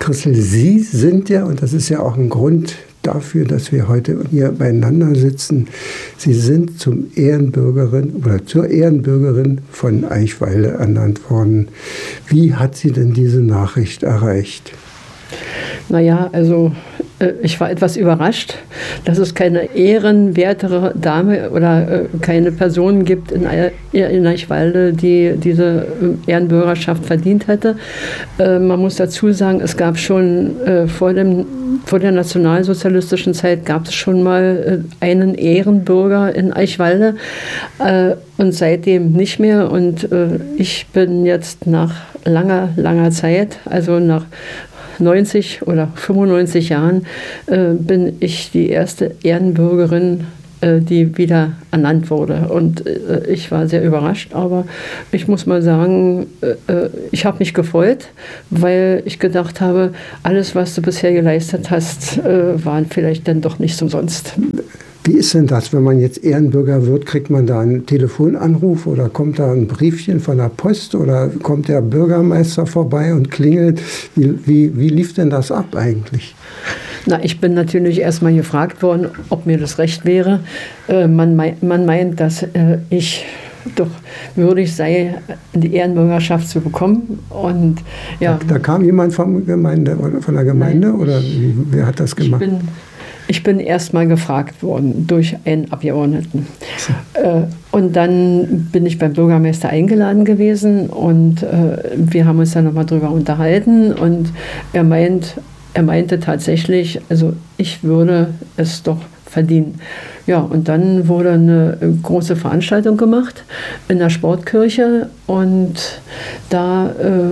Christel, Sie sind ja, und das ist ja auch ein Grund dafür, dass wir heute hier beieinander sitzen, Sie sind zur Ehrenbürgerin von Eichwalde ernannt worden. Wie hat Sie denn diese Nachricht erreicht? Naja, also ich war etwas überrascht, dass es keine ehrenwertere Dame oder keine Person gibt in Eichwalde, die diese Ehrenbürgerschaft verdient hätte. Man muss dazu sagen, es gab schon vor der nationalsozialistischen Zeit gab es schon mal einen Ehrenbürger in Eichwalde und seitdem nicht mehr. Und ich bin jetzt nach langer Zeit, also nach 90 oder 95 Jahren, bin ich die erste Ehrenbürgerin, die wieder ernannt wurde. Und ich war sehr überrascht, aber ich muss mal sagen, ich habe mich gefreut, weil ich gedacht habe, alles, was du bisher geleistet hast, war vielleicht dann doch nicht umsonst. Wie ist denn das, wenn man jetzt Ehrenbürger wird? Kriegt man da einen Telefonanruf oder kommt da ein Briefchen von der Post oder kommt der Bürgermeister vorbei und klingelt? Wie lief denn das ab eigentlich? Na, ich bin natürlich erstmal gefragt worden, ob mir das recht wäre. Man meint, dass ich doch würdig sei, die Ehrenbürgerschaft zu bekommen. Und, ja, da kam jemand von der Gemeinde? Nein, oder wer hat das gemacht? Ich bin erstmal gefragt worden durch einen Abgeordneten. Und dann bin ich beim Bürgermeister eingeladen gewesen und wir haben uns dann nochmal drüber unterhalten und er meinte tatsächlich, also ich würde es doch verdienen. Ja, und dann wurde eine große Veranstaltung gemacht in der Sportkirche und da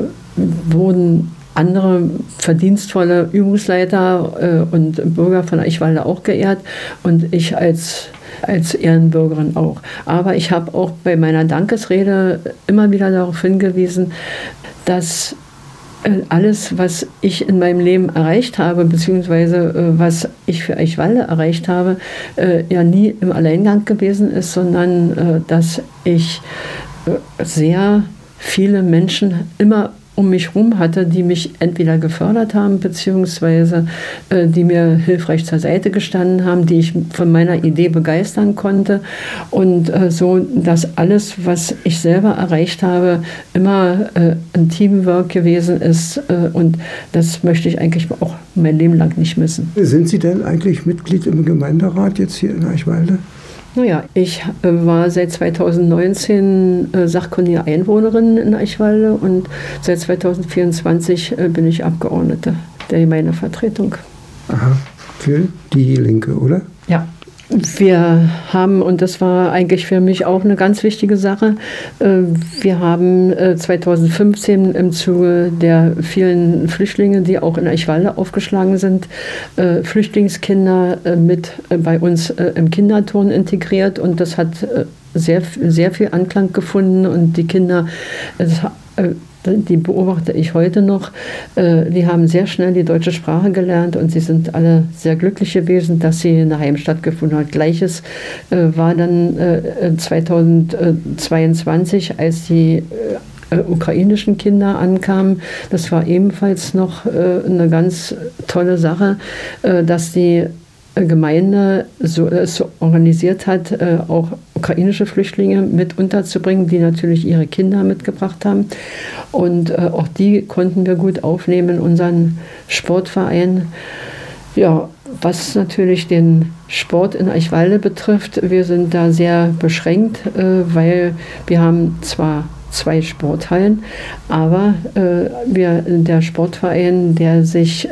wurden andere verdienstvolle Übungsleiter und Bürger von Eichwalde auch geehrt und ich als Ehrenbürgerin auch. Aber ich habe auch bei meiner Dankesrede immer wieder darauf hingewiesen, dass alles, was ich in meinem Leben erreicht habe, beziehungsweise was ich für Eichwalde erreicht habe, ja nie im Alleingang gewesen ist, sondern dass ich sehr viele Menschen immer um mich herum hatte, die mich entweder gefördert haben, beziehungsweise die mir hilfreich zur Seite gestanden haben, die ich von meiner Idee begeistern konnte. Und so, dass alles, was ich selber erreicht habe, immer ein Teamwork gewesen ist. Und das möchte ich eigentlich auch mein Leben lang nicht missen. Sind Sie denn eigentlich Mitglied im Gemeinderat jetzt hier in Eichwalde? Naja, ich war seit 2019 sachkundige Einwohnerin in Eichwalde und seit 2024 bin ich Abgeordnete der Gemeindevertretung. Aha, für die Linke, oder? Ja. Wir haben, und das war eigentlich für mich auch eine ganz wichtige Sache, wir haben 2015 im Zuge der vielen Flüchtlinge, die auch in Eichwalde aufgeschlagen sind, Flüchtlingskinder mit bei uns im Kinderturnen integriert und das hat sehr viel Anklang gefunden und die Kinder, die beobachte ich heute noch, die haben sehr schnell die deutsche Sprache gelernt und sie sind alle sehr glücklich gewesen, dass sie in der Heimstatt gefunden hat. Gleiches war dann 2022, als die ukrainischen Kinder ankamen. Das war ebenfalls noch eine ganz tolle Sache, dass die Gemeinde so organisiert hat, auch ukrainische Flüchtlinge mit unterzubringen, die natürlich ihre Kinder mitgebracht haben. Und auch die konnten wir gut aufnehmen in unseren Sportverein. Ja, was natürlich den Sport in Eichwalde betrifft, wir sind da sehr beschränkt, weil wir haben zwar 2 Sporthallen, aber der Sportverein, der sich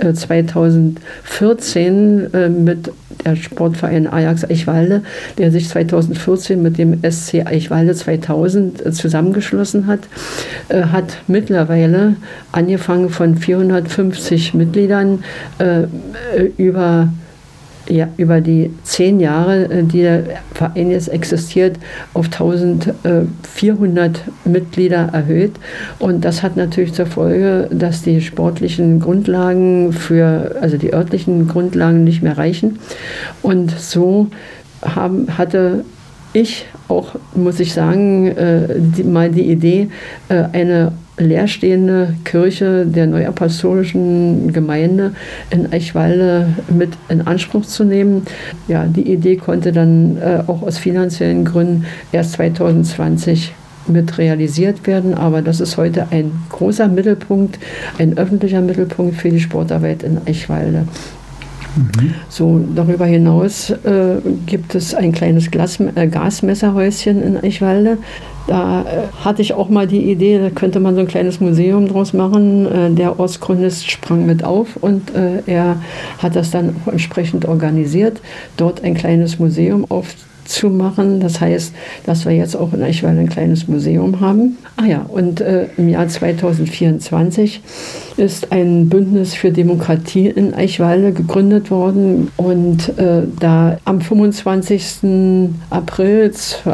2014 mit der Sportverein Ajax Eichwalde, der sich 2014 mit dem SC Eichwalde 2000 zusammengeschlossen hat, hat mittlerweile angefangen von 450 Mitgliedern über die 10 Jahre, die der Verein jetzt existiert, auf 1400 Mitglieder erhöht. Und das hat natürlich zur Folge, dass die sportlichen Grundlagen also die örtlichen Grundlagen nicht mehr reichen. Und so hatte ich auch, muss ich sagen, mal die Idee, eine leerstehende Kirche der Neuapostolischen Gemeinde in Eichwalde mit in Anspruch zu nehmen. Ja, die Idee konnte dann auch aus finanziellen Gründen erst 2020 mit realisiert werden, aber das ist heute ein großer Mittelpunkt, ein öffentlicher Mittelpunkt für die Sportarbeit in Eichwalde. So, darüber hinaus gibt es ein kleines Gasmesserhäuschen in Eichwalde. Da hatte ich auch mal die Idee, da könnte man so ein kleines Museum draus machen. Der Ortschronist sprang mit auf und er hat das dann auch entsprechend organisiert, dort ein kleines Museum aufzumachen. Das heißt, dass wir jetzt auch in Eichwalde ein kleines Museum haben. Ah ja, und im Jahr 2024 ist ein Bündnis für Demokratie in Eichwalde gegründet worden. Und da am 25. April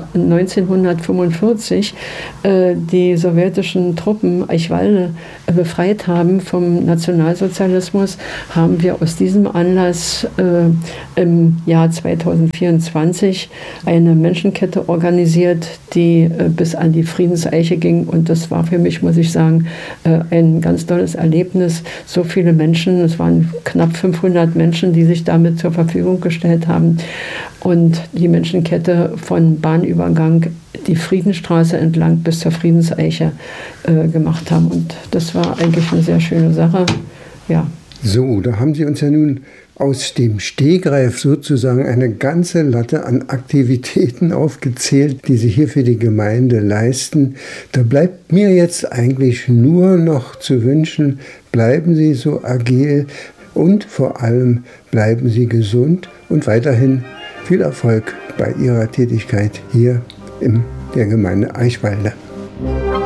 1945 die sowjetischen Truppen Eichwalde befreit haben vom Nationalsozialismus, haben wir aus diesem Anlass im Jahr 2024 eine Menschenkette organisiert, die bis an die Friedenseiche ging. Und das war für mich, muss ich sagen, ein ganz tolles Erlebnis. So viele Menschen, es waren knapp 500 Menschen, die sich damit zur Verfügung gestellt haben und die Menschenkette von Bahnübergang die Friedenstraße entlang bis zur Friedenseiche gemacht haben. Und das war eigentlich eine sehr schöne Sache. Ja. So, da haben Sie uns ja nun aus dem Stegreif sozusagen eine ganze Latte an Aktivitäten aufgezählt, die Sie hier für die Gemeinde leisten. Da bleibt mir jetzt eigentlich nur noch zu wünschen, bleiben Sie so agil und vor allem bleiben Sie gesund und weiterhin viel Erfolg bei Ihrer Tätigkeit hier in der Gemeinde Eichwalde.